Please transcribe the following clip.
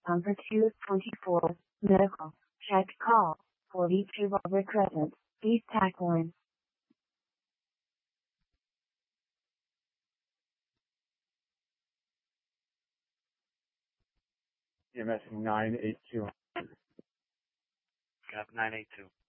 Number 224, medical, check call, 42 Robert Crescent, East Tackline. EMS 982. Cap 982.